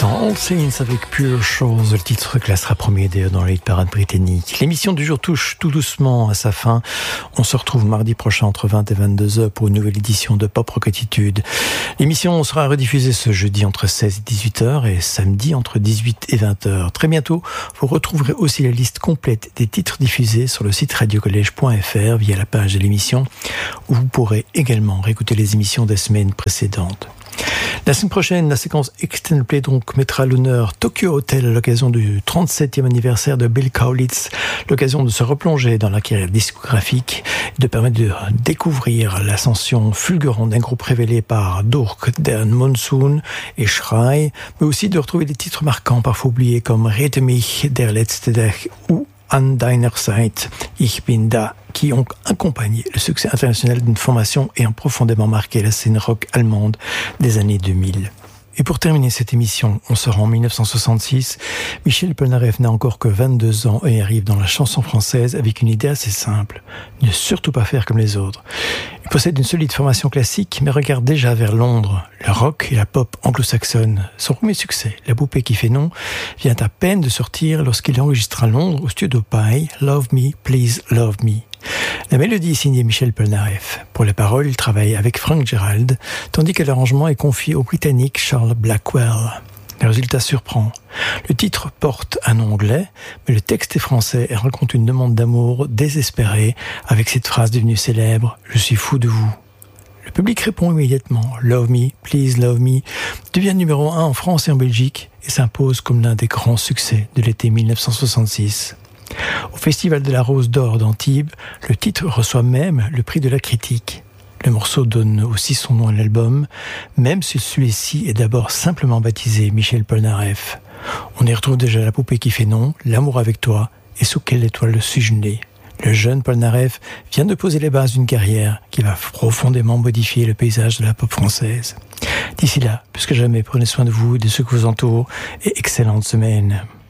l'instant, All Saints avec Pure Chose, le titre classera premier d'ailleurs dans les parades britanniques. L'émission du jour touche tout doucement à sa fin. On se retrouve mardi prochain entre 20 et 22h pour une nouvelle édition de Pop Rock Attitude. L'émission sera rediffusée ce jeudi entre 16 et 18h et samedi entre 18 et 20h. Très bientôt, vous retrouverez aussi la liste complète des titres diffusés sur le site radiocollège.fr via la page de l'émission où vous pourrez également réécouter les émissions des semaines précédentes. La semaine prochaine, la séquence Extended Play donc mettra à l'honneur Tokyo Hotel à l'occasion du 37e anniversaire de Bill Kaulitz, l'occasion de se replonger dans la carrière discographique et de permettre de découvrir l'ascension fulgurante d'un groupe révélé par Durch den Monsun et Schrei, mais aussi de retrouver des titres marquants parfois oubliés comme Rette mich der letzte Tag ou An deiner Seite, Ich bin da, qui ont accompagné le succès international d'une formation ayant profondément marqué la scène rock allemande des années 2000. Et pour terminer cette émission, on sera en 1966. Michel Polnareff n'a encore que 22 ans et arrive dans la chanson française avec une idée assez simple. Ne surtout pas faire comme les autres. Il possède une solide formation classique, mais regarde déjà vers Londres, le rock et la pop anglo-saxonne. Son premier succès, La poupée qui fait non, vient à peine de sortir lorsqu'il enregistre à Londres au studio Pi, Love Me, Please Love Me. La mélodie est signée Michel Polnareff. Pour les paroles, il travaille avec Frank Gerald, tandis que l'arrangement est confié au Britannique Charles Blackwell. Le résultat surprend. Le titre porte un nom anglais, mais le texte est français et raconte une demande d'amour désespérée avec cette phrase devenue célèbre « Je suis fou de vous ». Le public répond immédiatement « Love me, please love me » devient numéro 1 en France et en Belgique et s'impose comme l'un des grands succès de l'été 1966. Au Festival de la Rose d'Or d'Antibes, le titre reçoit même le prix de la critique. Le morceau donne aussi son nom à l'album, même si celui-ci est d'abord simplement baptisé Michel Polnareff. On y retrouve déjà La poupée qui fait non, L'amour avec toi et Sous quelle étoile suis-je né. Le jeune Polnareff vient de poser les bases d'une carrière qui va profondément modifier le paysage de la pop française. D'ici là, plus que jamais, prenez soin de vous et de ceux qui vous entourent et excellente semaine.